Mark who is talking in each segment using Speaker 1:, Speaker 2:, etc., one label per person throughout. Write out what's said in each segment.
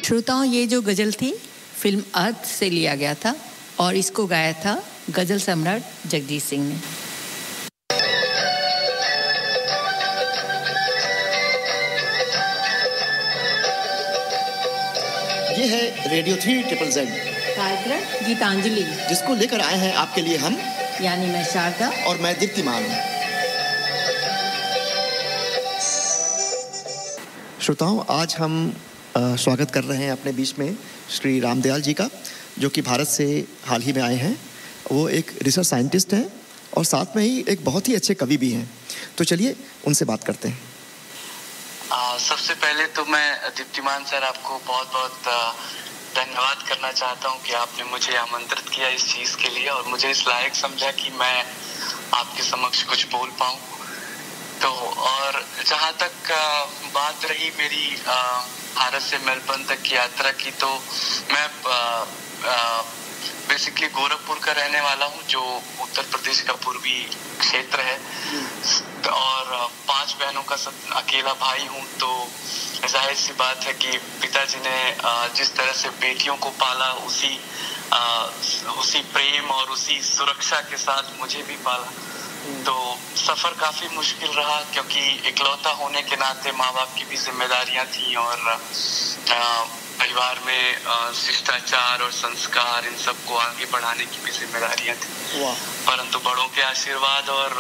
Speaker 1: श्रोताओं, ये जो गज़ल थी फिल्म अर्थ से लिया गया था और इसको गाया था गज़ल सम्राट जगजीत सिंह ने।
Speaker 2: ये है रेडियो 3ZZZ
Speaker 1: कार्यक्रम गीतांजलि,
Speaker 2: जिसको लेकर आए हैं आपके लिए हम,
Speaker 1: यानी मैं शारदा
Speaker 2: और मैं दीप्तिमान। श्रोताओं, आज हम स्वागत कर रहे हैं अपने बीच में श्री रामदयाल जी का, जो कि भारत से हाल ही में आए हैं। वो एक रिसर्च साइंटिस्ट हैं और साथ में ही एक बहुत ही अच्छे कवि भी हैं। तो चलिए उनसे बात करते हैं।
Speaker 3: सबसे पहले तो मैं दीप्तिमान सर आपको बहुत बहुत धन्यवाद करना चाहता हूं कि आपने मुझे आमंत्रित किया इस चीज़ के लिए और मुझे इस लायक समझा कि मैं आपके समक्ष कुछ बोल पाऊं। तो और जहां तक बात रही मेरी भारत से मेलबर्न तक की यात्रा की, तो मैं बेसिकली गोरखपुर का रहने वाला हूं, जो उत्तर प्रदेश का पूर्वी क्षेत्र है, और 5 बहनों का अकेला भाई हूं। तो जाहिर सी बात है कि पिताजी ने जिस तरह से बेटियों को पाला, उसी प्रेम और उसी सुरक्षा के साथ मुझे भी पाला। तो सफर काफी मुश्किल रहा, क्योंकि इकलौता होने के नाते माँ बाप की भी जिम्मेदारियां थी और परिवार में शिष्टाचार और संस्कार, इन सबको आगे बढ़ाने की भी जिम्मेदारियां थी। परंतु बड़ों के आशीर्वाद और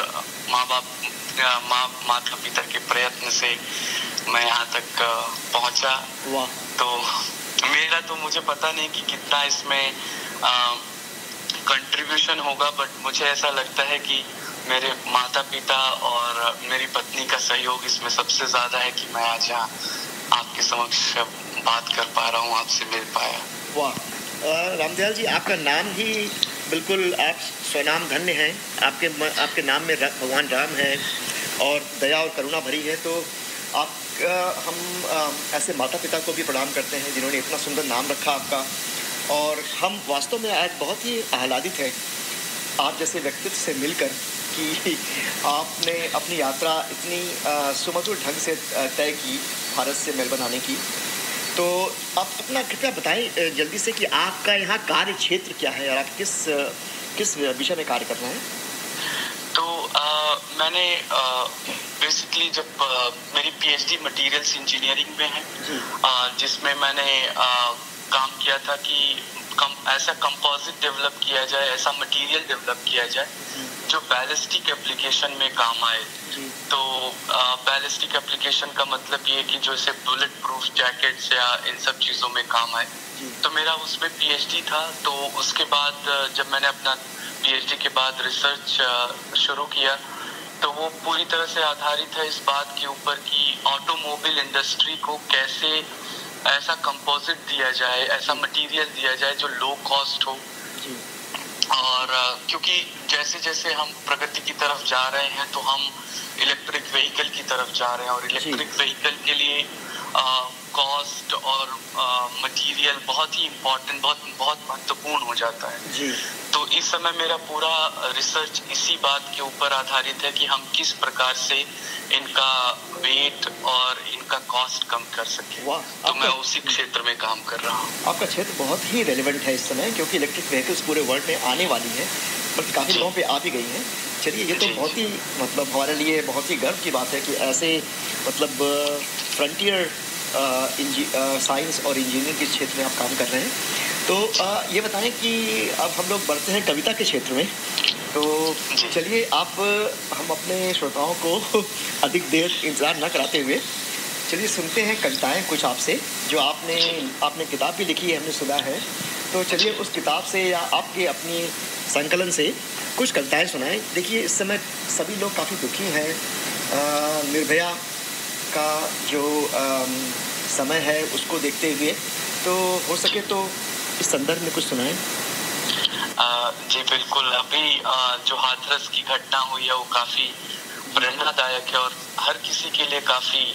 Speaker 3: माता पिता के प्रयत्न से मैं यहाँ तक पहुंचा। तो मेरा तो मुझे पता नहीं कि कितना इसमें कंट्रीब्यूशन होगा, बट मुझे ऐसा लगता है कि मेरे माता पिता और मेरी पत्नी का सहयोग इसमें सबसे ज्यादा है कि मैं आज यहाँ आपके समक्ष बात कर पा रहा हूँ, आपसे मिल पाया।
Speaker 2: वाह रामदयाल जी, आपका नाम ही बिल्कुल, आप स्वनाम धन्य हैं। आपके नाम में भगवान राम है और दया और करुणा भरी है। तो हम ऐसे माता पिता को भी प्रणाम करते हैं जिन्होंने इतना सुंदर नाम रखा आपका। और हम वास्तव में आज बहुत ही आह्लादित हैं आप जैसे व्यक्तित्व से मिलकर कि आपने अपनी यात्रा इतनी सुमधुर ढंग से तय की भारत से मेलबर्न आने की। तो आप अपना कृपया बताएं जल्दी से कि आपका यहाँ कार्य क्षेत्र क्या है और आप किस विषय में कार्य कर रहे हैं?
Speaker 3: तो मैंने बेसिकली जब मेरी पीएचडी मटेरियल्स इंजीनियरिंग में है, जिसमें मैंने काम किया था कि ऐसा कंपोजिट डेवलप किया जाए, ऐसा मटेरियल डेवलप किया जाए जो बैलिस्टिक एप्लीकेशन में काम आए। तो बैलिस्टिक एप्लीकेशन का मतलब ये कि जैसे बुलेट प्रूफ जैकेट्स या इन सब चीज़ों में काम आए। तो मेरा उसमें पीएचडी था। तो उसके बाद जब मैंने अपना पीएचडी के बाद रिसर्च शुरू किया, तो वो पूरी तरह से आधारित है इस बात के ऊपर कि ऑटोमोबाइल इंडस्ट्री को कैसे ऐसा कंपोजिट दिया जाए, ऐसा मटेरियल दिया जाए जो लो कॉस्ट हो। और क्योंकि जैसे जैसे हम प्रगति की तरफ जा रहे हैं, तो हम इलेक्ट्रिक व्हीकल की तरफ जा रहे हैं, और इलेक्ट्रिक व्हीकल के लिए कॉस्ट और मटेरियल बहुत ही इम्पोर्टेंट, बहुत महत्वपूर्ण हो जाता है। तो इस समय मेरा पूरा रिसर्च इसी बात के ऊपर आधारित है कि हम किस प्रकार से इनका वेट और इनका कॉस्ट कम कर सके। तो मैं उसी क्षेत्र में काम कर रहा हूँ।
Speaker 2: आपका क्षेत्र बहुत ही रेलेवेंट है इस समय, क्योंकि इलेक्ट्रिक व्हीकल्स पूरे वर्ल्ड में आने वाली है, बल्कि काफ़ी लोगों पे आ भी गई हैं। चलिए, ये तो बहुत ही हमारे लिए बहुत ही गर्व की बात है कि ऐसे फ्रंटियर साइंस और इंजीनियरिंग के क्षेत्र में आप काम कर रहे हैं। तो ये बताएं कि अब हम लोग बढ़ते हैं कविता के क्षेत्र में। तो चलिए, हम अपने श्रोताओं को अधिक देर इंतज़ार न कराते हुए चलिए सुनते हैं कविताएं कुछ आपसे, जो आपने किताब भी लिखी है, हमने सुना है। तो चलिए उस किताब से या आपके अपनी संकलन से कुछ कविताएं सुनाएं। देखिए, इस समय सभी लोग काफ़ी दुखी हैं निर्भया का जो समय है उसको देखते हुए। तो हो सके तो इस संदर्भ में कुछ सुनाएं।
Speaker 3: जी बिल्कुल। अभी जो हाथरस की घटना हुई है वो काफ़ी प्रेरणादायक है और हर किसी के लिए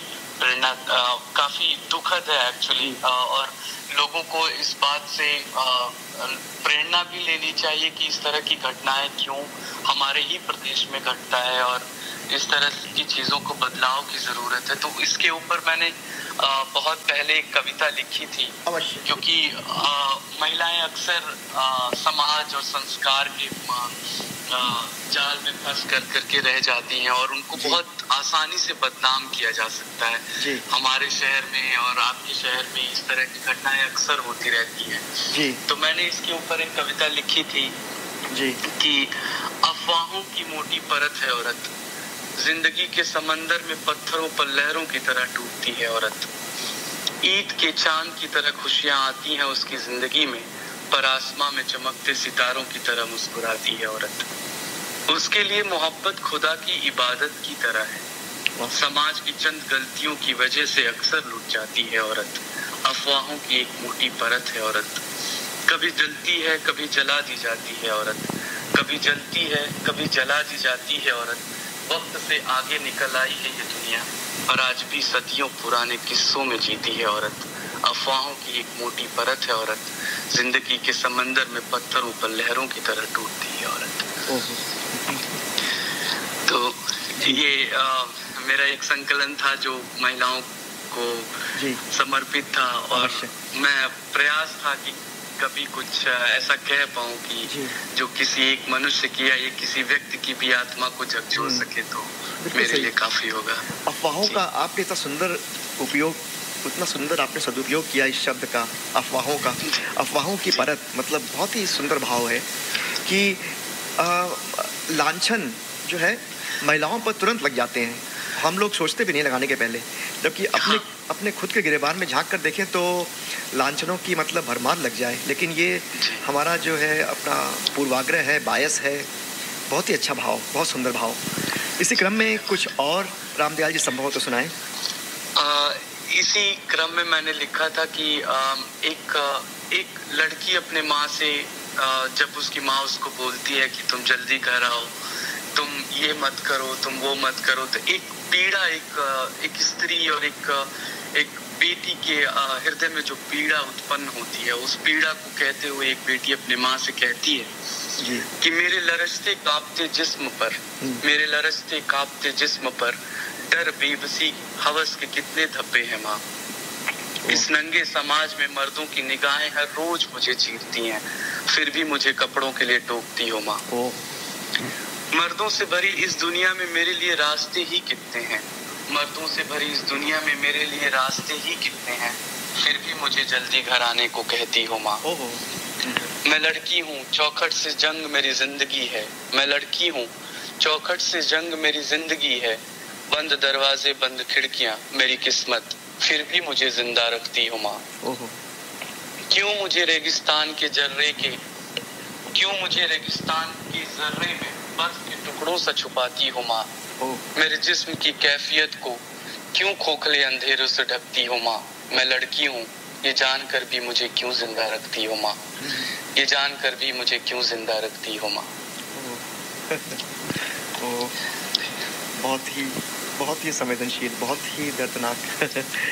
Speaker 3: काफ़ी दुखद है एक्चुअली। और लोगों को इस बात से प्रेरणा भी लेनी चाहिए कि इस तरह की घटनाएं क्यों हमारे ही प्रदेश में घटता है और इस तरह की चीजों को बदलाव की जरूरत है। तो इसके ऊपर मैंने बहुत पहले एक कविता लिखी थी,
Speaker 2: अवश्य।
Speaker 3: क्योंकि महिलाएं अक्सर समाज और संस्कार के जाल में फंस करके रह जाती हैं और उनको बहुत आसानी से बदनाम किया जा सकता है। हमारे शहर में और आपके शहर में इस तरह की घटनाएं अक्सर होती रहती हैं। तो मैंने इसके ऊपर एक कविता लिखी थी कि अफवाहों की मोटी परत है औरत, जिंदगी के समंदर में पत्थरों पर लहरों की तरह डूबती है औरत। ईद के चांद की तरह खुशियां आती हैं उसकी जिंदगी में, पर आसमां में चमकते सितारों की तरह मुस्कुराती है औरत। उसके लिए मोहब्बत खुदा की इबादत की तरह है, समाज की चंद गलतियों की वजह से अक्सर लुट जाती है औरत। अफवाहों की एक मोटी परत है औरत, कभी जलती है कभी जला दी जाती है औरत, कभी जलती है कभी जला दी जाती है औरत। वक्त से आगे निकल आई है ये दुनिया, पर आज भी सदियों पुराने किस्सों में जीती है औरत। अफवाहों की एक मोटी परत है औरत, जिंदगी के समंदर में पत्थरों पर लहरों की तरह टूटती है औरत। तो ये मेरा एक संकलन था जो महिलाओं को समर्पित था, और मैं प्रयास था कि कभी कुछ ऐसा कह पाऊं कि जो किसी एक मनुष्य की या ये किसी व्यक्ति की भी आत्मा को झकझोर सके, तो मेरे लिए काफी होगा।
Speaker 2: अफवाहों का आपने इतना सुंदर उपयोग, उतना सुंदर आपने सदुपयोग किया इस शब्द का, अफवाहों का। अफवाहों की परत मतलब बहुत ही सुंदर भाव है कि लांछन जो है महिलाओं पर तुरंत लग जाते हैं, हम लोग सोचते भी नहीं लगाने के पहले, जबकि अपने खुद के गिरेबान में झांक कर देखें तो लांछनों की मतलब भरमार लग जाए। लेकिन ये हमारा जो है अपना पूर्वाग्रह है, बायस है। बहुत ही अच्छा भाव, बहुत सुंदर भाव। इसी क्रम में कुछ और रामदयाल जी संभव हो तो सुनाएं।
Speaker 3: इसी क्रम में मैंने लिखा था कि एक लड़की अपने माँ से जब उसकी माँ उसको बोलती है कि तुम जल्दी घर आओ, तुम ये मत करो, तुम वो मत करो, तो एक पीड़ा, एक स्त्री और एक बेटी के हृदय में जो पीड़ा उत्पन्न होती है, उस पीड़ा को कहते हुए एक बेटी अपने माँ से कहती है कि मेरे लरजते कांपते जिस्म पर, मेरे लरजते कांपते जिस्म पर डर, बेबसी, हवस के कितने धब्बे हैं माँ। इस नंगे समाज में मर्दों की निगाहें हर रोज मुझे चीरती हैं, फिर भी मुझे कपड़ों के लिए टोकती हो माँ। मर्दों से भरी इस दुनिया में मेरे लिए रास्ते ही कितने हैं, मर्दों से भरी इस दुनिया में मेरे लिए रास्ते ही कितने हैं, फिर भी मुझे जल्दी घर आने को कहती हो माँ। मैं लड़की हूँ, चौखट से जंग मेरी जिंदगी है, मैं लड़की हूँ, चौखट से जंग मेरी जिंदगी है, बंद दरवाजे बंद खिड़कियां मेरी किस्मत, फिर भी मुझे जिंदा रखती हो माँ। क्यों मुझे रेगिस्तान के जर्रे के, क्यों मुझे रेगिस्तान के जर्रे में बर्फ के टुकड़ों से छुपाती हो माँ। मेरे जिस्म की कैफियत को क्यों खोखले अंधेरों से ढकती हो माँ। मैं लड़की हूँ, ये जानकर भी मुझे क्यों जिंदा रखती हो माँ, ये जानकर भी मुझे क्यों जिंदा रखती हो माँ।
Speaker 2: बहुत ही संवेदनशील, बहुत ही दर्दनाक।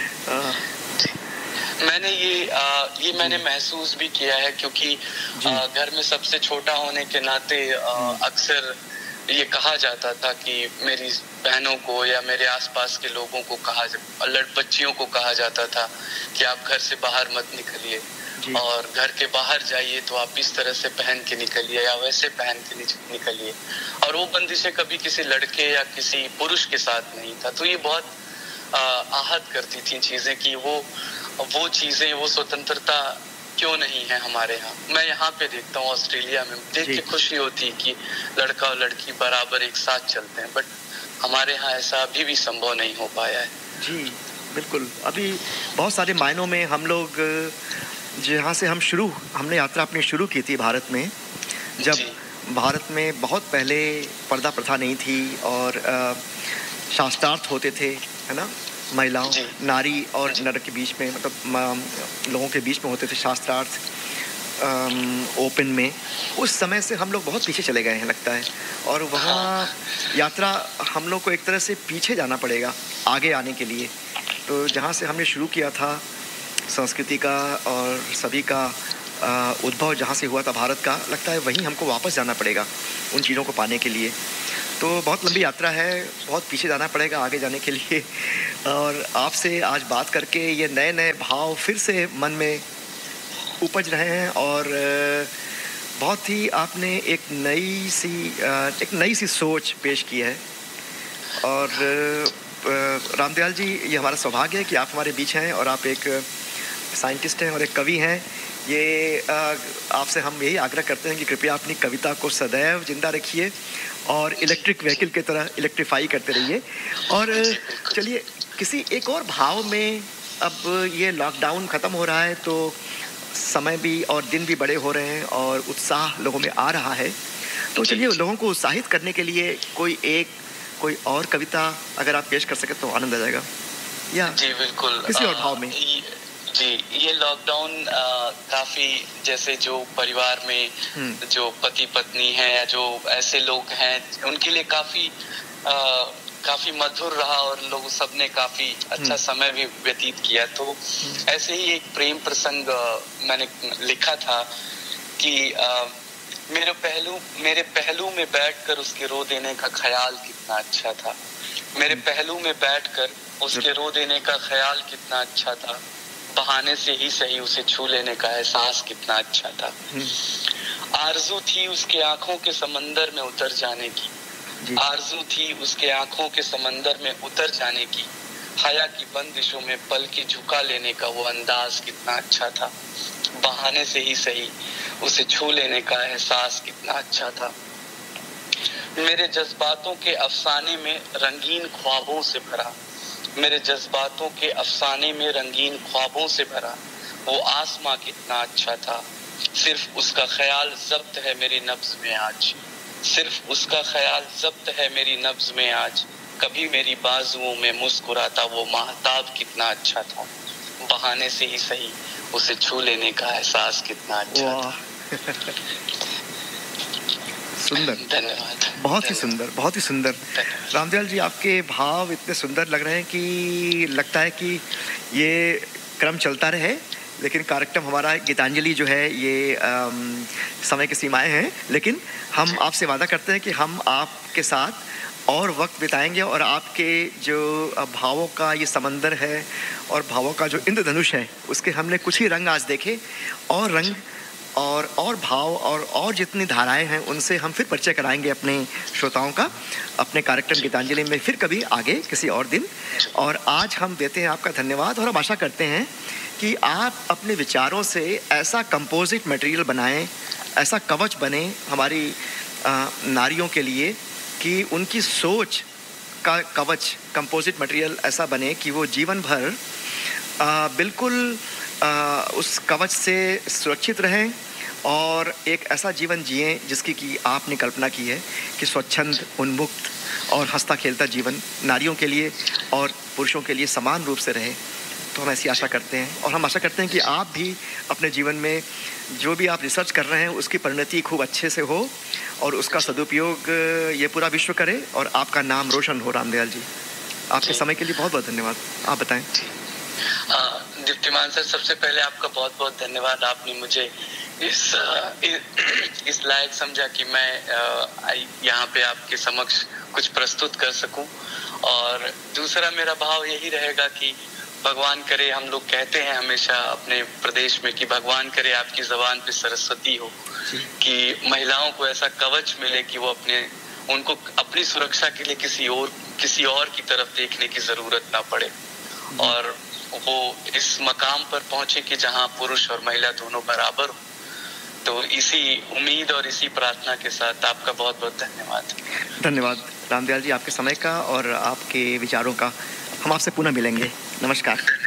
Speaker 3: मैंने ये मैंने महसूस भी किया है, क्योंकि घर में सबसे छोटा होने के नाते अक्सर ये कहा जाता था कि मेरी बहनों को या मेरे आसपास के लोगों को बच्चियों को कहा जाता था कि आप घर से बाहर मत निकलिए, और घर के बाहर जाइए तो आप इस तरह से पहन के निकलिए या वैसे पहन के निकलिए, और वो बंदिशें कभी किसी लड़के या किसी पुरुष के साथ नहीं था। तो ये बहुत आहत करती थी चीजें कि वो चीजें, वो स्वतंत्रता क्यों नहीं है हमारे यहाँ। मैं यहाँ पे देखता हूँ ऑस्ट्रेलिया में, देख के खुशी होती है कि लड़का और लड़की बराबर एक साथ चलते हैं, बट हमारे यहाँ ऐसा अभी भी संभव नहीं हो पाया है।
Speaker 2: जी बिल्कुल, अभी बहुत सारे मायनों में हम लोग जहाँ से हमने यात्रा अपनी शुरू की थी भारत में, जब भारत में बहुत पहले पर्दा प्रथा नहीं थी और शास्त्रार्थ होते थे, है ना, महिलाओं, नारी और नर के बीच में, मतलब लोगों के बीच में होते थे शास्त्रार्थ ओपन में। उस समय से हम लोग बहुत पीछे चले गए हैं लगता है, और वहाँ यात्रा हम लोग को एक तरह से पीछे जाना पड़ेगा आगे आने के लिए। तो जहाँ से हमने शुरू किया था संस्कृति का और सभी का उद्भव जहाँ से हुआ था भारत का, लगता है वहीं हमको वापस जाना पड़ेगा उन चीज़ों को पाने के लिए। तो बहुत लंबी यात्रा है, बहुत पीछे जाना पड़ेगा आगे जाने के लिए। और आपसे आज बात करके ये नए-नए भाव फिर से मन में उपज रहे हैं और बहुत ही आपने एक नई सी सोच पेश की है। और रामदयाल जी, ये हमारा सौभाग्य है कि आप हमारे बीच हैं और आप एक साइंटिस्ट हैं और एक कवि हैं। ये आपसे हम यही आग्रह करते हैं कि कृपया अपनी कविता को सदैव जिंदा रखिए और इलेक्ट्रिक व्हीकल की तरह इलेक्ट्रीफाई करते रहिए। और चलिए किसी एक और भाव में, अब ये लॉकडाउन ख़त्म हो रहा है तो समय भी और दिन भी बड़े हो रहे हैं और उत्साह लोगों में आ रहा है, तो चलिए लोगों को उत्साहित करने के लिए कोई और कविता अगर आप पेश कर सके तो आनंद आ जाएगा। या
Speaker 3: जी बिल्कुल,
Speaker 2: किसी और भाव में।
Speaker 3: जी, ये लॉकडाउन काफी, जैसे जो परिवार में जो पति पत्नी है या जो ऐसे लोग हैं उनके लिए काफी मधुर रहा और लोग सबने काफी अच्छा समय भी व्यतीत किया। तो ऐसे ही एक प्रेम प्रसंग मैंने लिखा था कि मेरे पहलू में बैठकर उसके रो देने का ख्याल कितना अच्छा था। मेरे पहलू में बैठकर उसके रो देने का ख्याल कितना अच्छा था। बहाने से ही सही उसे छू लेने का एहसास कितना अच्छा था। आरज़ू थी उसके आंखों के समंदर में उतर जाने की। आरज़ू थी उसके आंखों के समंदर में उतर जाने की। हया की बंदिशों में पल के झुका लेने का वो अंदाज कितना अच्छा था। बहाने से ही सही उसे छू लेने का एहसास कितना अच्छा था। मेरे जज्बातों के अफसाने में रंगीन ख्वाबों से भरा, मेरे जज्बातों के अफसाने में रंगीन ख्वाबों से भरा वो आसमां कितना अच्छा था। सिर्फ उसका ख्याल ज़ब्त है मेरी नब्ज़ में आज, सिर्फ उसका ख्याल ज़ब्त है मेरी नब्ज़ में आज। कभी मेरी बाजुओं में मुस्कुराता वो महताब कितना अच्छा था। बहाने से ही सही उसे छू लेने का एहसास कितना अच्छा था।
Speaker 2: सुंदर,
Speaker 3: धन्यवाद।
Speaker 2: बहुत ही सुंदर, बहुत ही सुंदर। रामदयाल जी, आपके भाव इतने सुंदर लग रहे हैं कि लगता है कि ये क्रम चलता रहे, लेकिन कार्यक्रम हमारा गीतांजलि जो है ये समय की सीमाएं हैं, लेकिन हम आपसे वादा करते हैं कि हम आपके साथ और वक्त बिताएंगे और आपके जो भावों का ये समंदर है और भावों का जो इंद्रधनुष है उसके हमने कुछ ही रंग आज देखे, और रंग और भाव और जितनी धाराएं हैं उनसे हम फिर परिचय कराएंगे अपने श्रोताओं का अपने कार्यक्रम गीतांजलि में फिर कभी आगे किसी और दिन। और आज हम देते हैं आपका धन्यवाद और हम आशा करते हैं कि आप अपने विचारों से ऐसा कंपोजिट मटेरियल बनाएं, ऐसा कवच बने हमारी नारियों के लिए कि उनकी सोच का कवच कंपोजिट मटेरियल ऐसा बने कि वो जीवन भर बिल्कुल उस कवच से सुरक्षित रहें और एक ऐसा जीवन जिएं जिसकी कि आपने कल्पना की है कि स्वच्छंद, उन्मुक्त और हंसता खेलता जीवन नारियों के लिए और पुरुषों के लिए समान रूप से रहे। तो हम ऐसी आशा करते हैं और हम आशा करते हैं कि आप भी अपने जीवन में जो भी आप रिसर्च कर रहे हैं उसकी परिणति खूब अच्छे से हो और उसका सदुपयोग ये पूरा विश्व करे और आपका नाम रोशन हो। रामदयाल जी, आपके समय के लिए बहुत बहुत धन्यवाद। आप बताएं।
Speaker 3: दीप्तिमान सर, सबसे पहले आपका बहुत बहुत धन्यवाद। आपने मुझे इस लायक समझा कि मैं यहाँ पे आपके समक्ष कुछ प्रस्तुत कर सकूं। और दूसरा मेरा भाव यही रहेगा कि भगवान करे, हम लोग कहते हैं हमेशा अपने प्रदेश में कि भगवान करे आपकी ज़बान पे सरस्वती हो, कि महिलाओं को ऐसा कवच मिले कि वो उनको अपनी सुरक्षा के लिए किसी और की तरफ देखने की जरूरत ना पड़े और वो इस मकाम पर पहुंचे कि जहां पुरुष और महिला दोनों बराबर हो। तो इसी उम्मीद और इसी प्रार्थना के साथ आपका बहुत बहुत धन्यवाद।
Speaker 2: धन्यवाद रामदयाल जी, आपके समय का और आपके विचारों का। हम आपसे पुनः मिलेंगे। नमस्कार।